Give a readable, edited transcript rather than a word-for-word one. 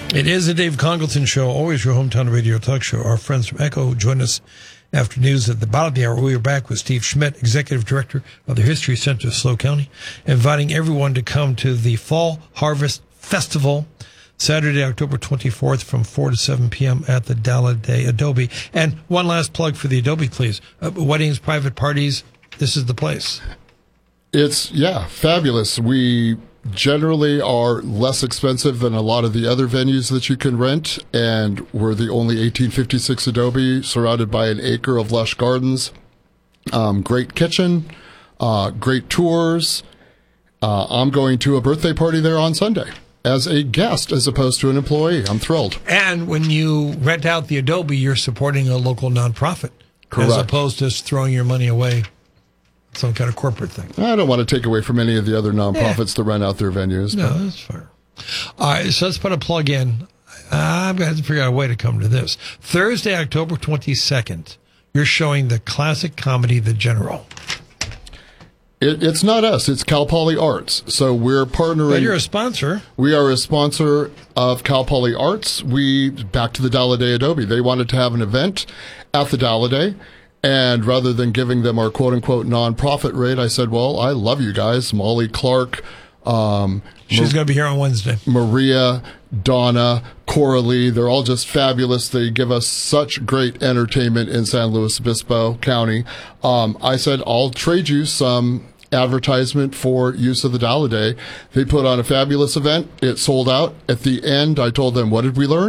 It is the Dave Congleton Show, always your hometown radio talk show. Our friends from Echo join us after news at the bottom of the hour. We are back with Steve Schmidt, Executive Director of the History Center of SLO County, inviting everyone to come to the Fall Harvest Festival, Saturday, October 24th from 4 to 7 p.m. at the Dalladé Adobe. And one last plug for the Adobe, please. Weddings, private parties, this is the place. It's, fabulous. We generally are less expensive than a lot of the other venues that you can rent, and we're the only 1856 Adobe surrounded by an acre of lush gardens. Great kitchen, great tours. I'm going to a birthday party there on Sunday as a guest as opposed to an employee. I'm thrilled. And when you rent out the Adobe, you're supporting a local nonprofit. Correct. As opposed to just throwing your money away. Some kind of corporate thing. I don't want to take away from any of the other nonprofits that rent out their venues. No, that's fair. All right, so let's put a plug in. I'm going to have to figure out a way to come to this. Thursday, October 22nd, you're showing the classic comedy, The General. It's not us. It's Cal Poly Arts. So we're partnering. But you're a sponsor. We are a sponsor of Cal Poly Arts. Back to the Dalladé Adobe. They wanted to have an event at the Dalladé. And rather than giving them our quote-unquote nonprofit rate, I said, well, I love you guys. Molly Clark. She's going to be here on Wednesday. Maria, Donna, Coralie. They're all just fabulous. They give us such great entertainment in San Luis Obispo County. I said, I'll trade you some advertisement for use of the Dalladé. They put on a fabulous event. It sold out. At the end, I told them, what did we learn?